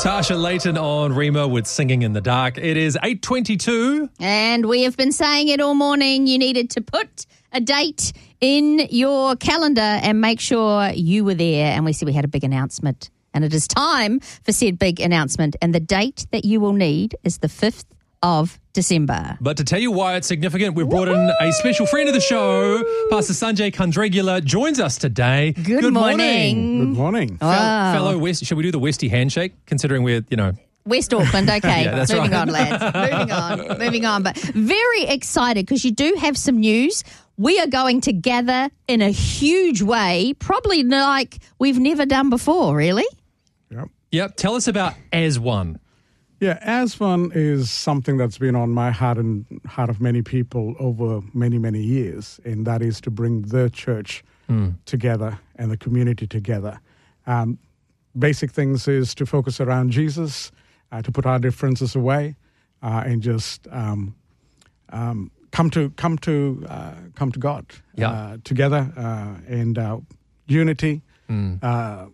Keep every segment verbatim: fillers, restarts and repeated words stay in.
Tasha Layton on Rima with Singing in the Dark. It is eight twenty-two. And we have been saying it all morning. You needed to put a date in your calendar and make sure you were there. And we said we had a big announcement. And it is time for said big announcement. And the date that you will need is the fifth of December. But to tell you why it's significant, we've brought in a special friend of the show. Pastor Sanjay Kandregula joins us today. Good, Good morning. Good morning. Fel- Wow. Fellow West, should we do the Westie handshake, considering we're, you know... West Auckland, okay. Yeah, that's Moving right. on, lads. Moving on. Moving on. But very excited because you do have some news. We are going to gather in a huge way, probably like we've never done before, really. Yep. Yep, tell us about As One. Yeah, As One is something that's been on my heart and heart of many people over many, many years, and that is to bring the church mm. together and the community together. Um, basic things is to focus around Jesus, uh, to put our differences away, uh, and just um, um, come to come to uh, come to God yeah. uh, together, uh, and uh, unity. Mm. Uh,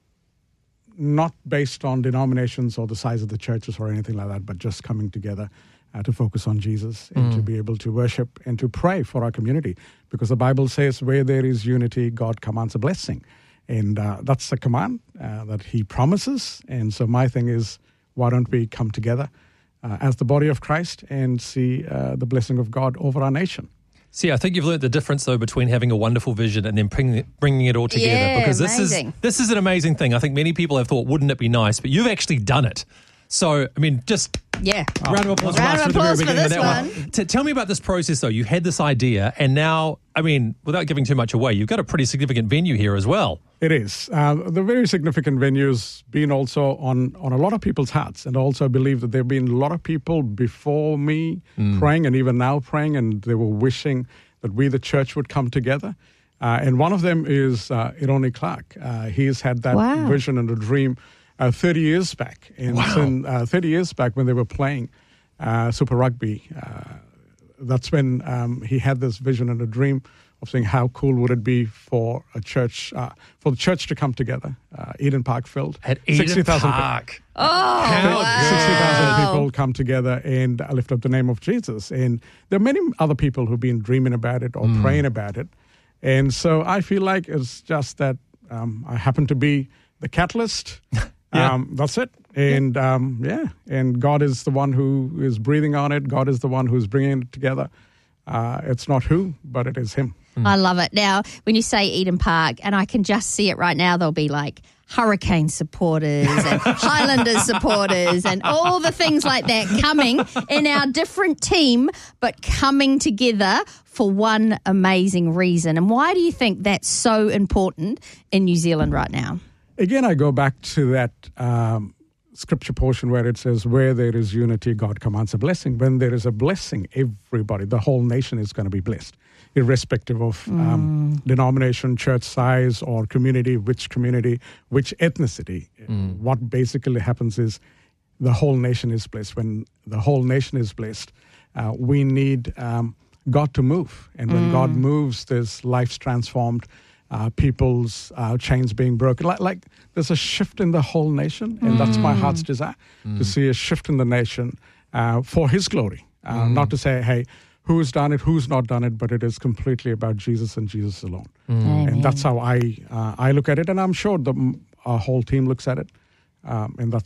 Not based on denominations or the size of the churches or anything like that, but just coming together uh, to focus on Jesus and mm. to be able to worship and to pray for our community. Because the Bible says where there is unity, God commands a blessing. And uh, that's the command uh, that he promises. And so my thing is, why don't we come together uh, as the body of Christ and see uh, the blessing of God over our nation? See, I think you've learnt the difference, though, between having a wonderful vision and then bringing it, bringing it all together. Yeah, because this amazing. is this is an amazing thing. I think many people have thought, wouldn't it be nice? But you've actually done it. So, I mean, just yeah. oh, round of applause, round for, of the very applause for beginning of this that one. one. T- tell me about this process, though. You had this idea, and now, I mean, without giving too much away, you've got a pretty significant venue here as well. It is. Uh, the very significant venue's been also on, on a lot of people's hearts. And also I believe that there have been a lot of people before me mm. praying and even now praying, and they were wishing that we, the church, would come together. Uh, and one of them is uh, Ironi Clark. Uh, he's had that wow. vision and a dream uh, thirty years back. And wow. so, uh, thirty years back when they were playing uh, Super Rugby, uh, that's when um, he had this vision and a dream of saying how cool would it be for a church, uh, for the church to come together. Uh, Eden Park filled. At Eden sixty thousand Park. People. Oh, wow. sixty thousand people come together and lift up the name of Jesus. And there are many other people who've been dreaming about it or mm. praying about it. And so I feel like it's just that um, I happen to be the catalyst. yeah. um, that's it. And yeah. Um, yeah, and God is the one who is breathing on it. God is the one who's bringing it together. Uh, it's not who, but it is him. Mm. I love it. Now, when you say Eden Park, and I can just see it right now, there'll be like Hurricane supporters and Highlanders supporters and all the things like that coming in our different team, but coming together for one amazing reason. And why do you think that's so important in New Zealand right now? Again, I go back to that um, scripture portion where it says, where there is unity, God commands a blessing. When there is a blessing, everybody, the whole nation is going to be blessed, irrespective of mm. um, denomination, church size, or community, which community, which ethnicity. Mm. What basically happens is the whole nation is blessed. When the whole nation is blessed, uh, we need um, God to move. And when mm. God moves, there's lives transformed, uh, people's uh, chains being broken. Like, like there's a shift in the whole nation, and mm. that's my heart's desire, mm. to see a shift in the nation uh, for his glory. Uh, mm. Not to say, hey, who's done it, who's not done it, but it is completely about Jesus and Jesus alone. Mm. And that's how I uh, I look at it, and I'm sure the our whole team looks at it, um, and that's